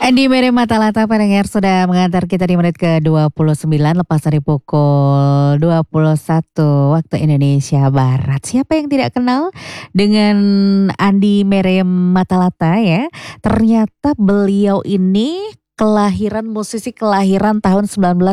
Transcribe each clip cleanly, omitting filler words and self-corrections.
Andi Mere Matalata pendengar sudah mengantar kita di menit ke-29 lepas dari pukul 21 waktu Indonesia Barat. Siapa yang tidak kenal dengan Andi Mere Matalata ya? Ternyata beliau ini musisi kelahiran tahun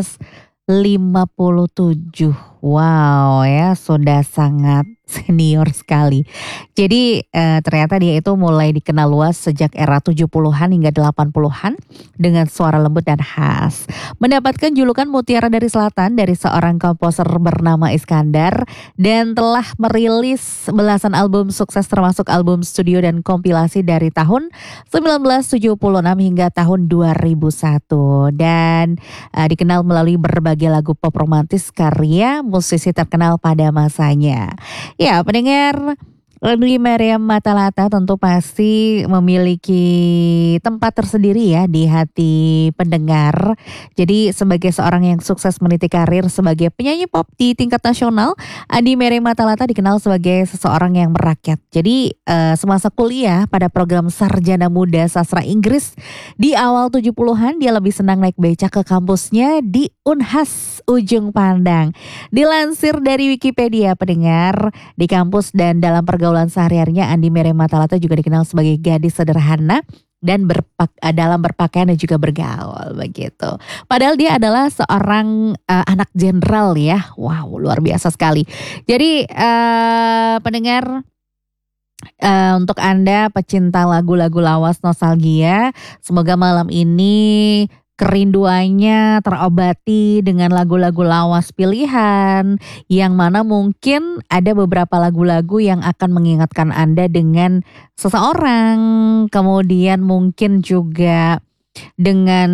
1957. Wow ya, sudah sangat senior sekali. Jadi ternyata dia itu mulai dikenal luas sejak era 70-an hingga 80-an dengan suara lembut dan khas. Mendapatkan julukan Mutiara dari Selatan dari seorang komposer bernama Iskandar dan telah merilis belasan album sukses termasuk album studio dan kompilasi dari tahun 1976 hingga tahun 2001 dan dikenal melalui berbagai lagu pop romantis karya musisi terkenal pada masanya. Ya, pendengar, Andi Mere Matalata tentu pasti memiliki tempat tersendiri ya di hati pendengar. Jadi sebagai seorang yang sukses meniti karir sebagai penyanyi pop di tingkat nasional, Andi Mere Matalata dikenal sebagai seseorang yang merakyat. Jadi semasa kuliah pada program Sarjana Muda Sastra Inggris di awal 70-an dia lebih senang naik becak ke kampusnya di Unhas Ujung Pandang. Dilansir dari Wikipedia pendengar, di kampus dan dalam pergaulan sehari-harinya Andi Mere Matalata juga dikenal sebagai gadis sederhana dan dalam berpakaian dan juga bergaul begitu. Padahal dia adalah seorang anak jenderal ya. Wow, luar biasa sekali. Jadi pendengar, untuk Anda pecinta lagu-lagu lawas nostalgia, semoga malam ini kerinduannya terobati dengan lagu-lagu lawas pilihan yang mana mungkin ada beberapa lagu-lagu yang akan mengingatkan Anda dengan seseorang, kemudian mungkin juga dengan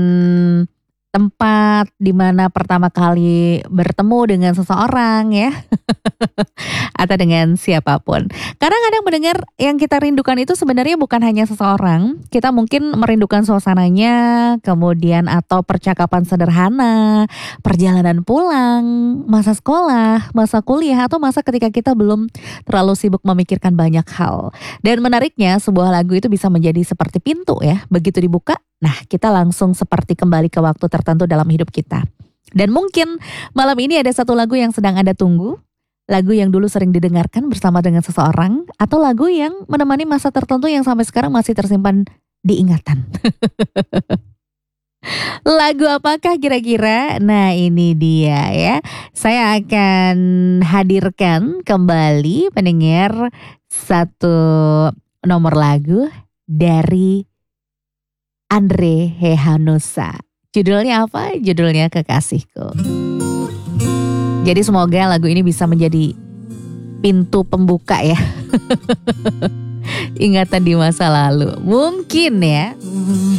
tempat di mana pertama kali bertemu dengan seseorang ya. Atau dengan siapapun. Kadang-kadang mendengar yang kita rindukan itu sebenarnya bukan hanya seseorang. Kita mungkin merindukan suasananya, kemudian atau percakapan sederhana, perjalanan pulang, masa sekolah, masa kuliah, atau masa ketika kita belum terlalu sibuk memikirkan banyak hal. Dan menariknya sebuah lagu itu bisa menjadi seperti pintu ya. Begitu dibuka, nah kita langsung seperti kembali ke waktu tertentu dalam hidup kita. Dan mungkin malam ini ada satu lagu yang sedang Anda tunggu. Lagu yang dulu sering didengarkan bersama dengan seseorang atau lagu yang menemani masa tertentu yang sampai sekarang masih tersimpan di ingatan. Lagu apakah kira-kira? Nah ini dia ya. Saya akan hadirkan kembali pendengar satu nomor lagu dari Andre Hehanussa. Judulnya apa? Judulnya Kekasihku. Jadi semoga lagu ini bisa menjadi pintu pembuka ya. Ingatan di masa lalu. Mungkin ya.